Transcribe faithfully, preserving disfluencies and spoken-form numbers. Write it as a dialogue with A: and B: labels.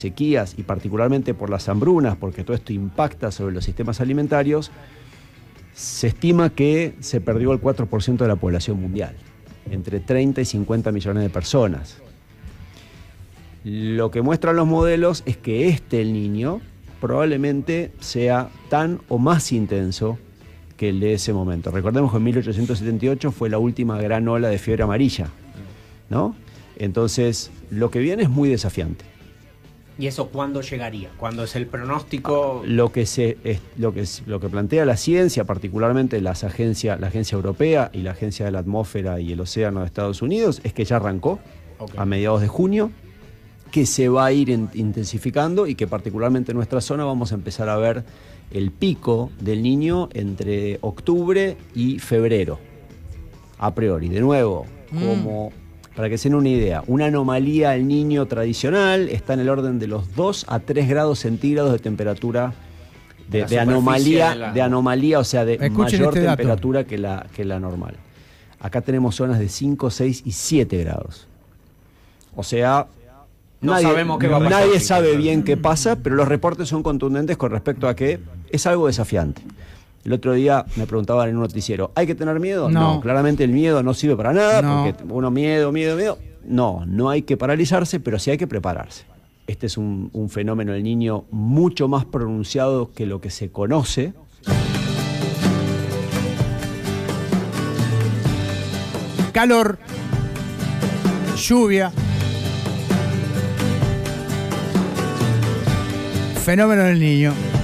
A: sequías y particularmente por las hambrunas, porque todo esto impacta sobre los sistemas alimentarios, se estima que se perdió el cuatro por ciento de la población mundial, entre treinta y cincuenta millones de personas. Lo que muestran los modelos es que este El Niño probablemente sea tan o más intenso que el de ese momento. Recordemos que en mil ochocientos setenta y ocho fue la última gran ola de fiebre amarilla, ¿no? Entonces, lo que viene es muy desafiante.
B: ¿Y eso cuándo llegaría? ¿Cuándo es el pronóstico?
A: Lo que, se, es, lo, que, lo que plantea la ciencia, particularmente las agencias, la Agencia Europea y la Agencia de la Atmósfera y el Océano de Estados Unidos, es que ya arrancó okay. a mediados de junio, que se va a ir in, intensificando y que particularmente en nuestra zona vamos a empezar a ver el pico del Niño entre octubre y febrero, a priori. De nuevo, mm. como... Para que se den una idea, una anomalía al Niño tradicional está en el orden de los dos a tres grados centígrados de temperatura, de, de anomalía, de, la... de anomalía, o sea, de Escuchen mayor este temperatura que la, que la normal. Acá tenemos zonas de cinco, seis y siete grados. O sea,
B: no
A: nadie,
B: sabemos qué va a pasar,
A: nadie sabe bien qué pasa, pero los reportes son contundentes con respecto a que es algo desafiante. El otro día me preguntaban en un noticiero, ¿hay que tener miedo? No, no claramente el miedo no sirve para nada, no. porque uno miedo, miedo, miedo. No, no hay que paralizarse, pero sí hay que prepararse. Este es un, un fenómeno del Niño mucho más pronunciado que lo que se conoce.
C: Calor, lluvia, fenómeno del Niño.